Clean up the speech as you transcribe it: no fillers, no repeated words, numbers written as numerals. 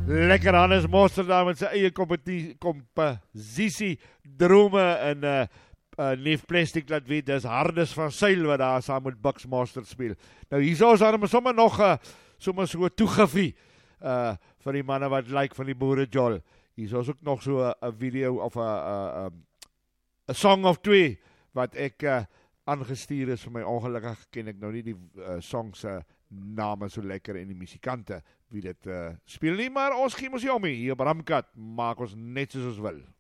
Lekker Hannes Mostert daar met sy eie komposisie Drome in Neef Plastic laat weet, dis Hardes van Seil wat daar saam met Bucks Mostert speel. Nou hier is daar sommer nog sommer so toegifie vir die manne wat like van die boere jol. Hier is ook nog so 'n video of 'n song of 2 wat ek aangestuur is vir my. Ongelukkig ken ek nou nie die songs name so lekker en die musikante wie dit speel nie, maar ons gee ons jomie hier op Ramkat, maak ons net soos ons wil.